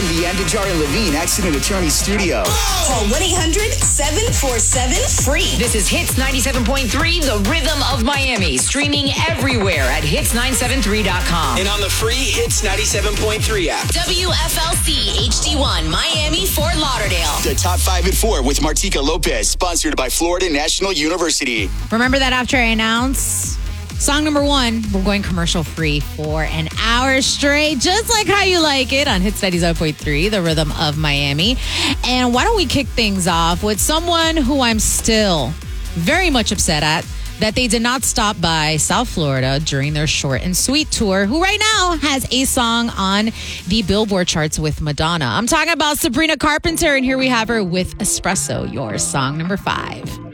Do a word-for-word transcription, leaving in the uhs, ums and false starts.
from the Andajar and Levine Accident Attorney Studio. Call one eight hundred seven four seven free. This is Hits ninety-seven point three, the rhythm of Miami. Streaming everywhere at hits nine seven three dot com. And on the free Hits ninety-seven point three app. W F L C H D one, Miami, Fort Lauderdale. The top five at four with Martika Lopez, sponsored by Florida National University. Remember that after I announce song number one, we're going commercial free for an hour straight, just like how you like it on Hits ninety-seven point three, the rhythm of Miami. And why don't we kick things off with someone who I'm still very much upset at that they did not stop by South Florida during their short and sweet tour, who right now has a song on the Billboard charts with Madonna. I'm talking about Sabrina Carpenter, and here we have her with Espresso, your song number five.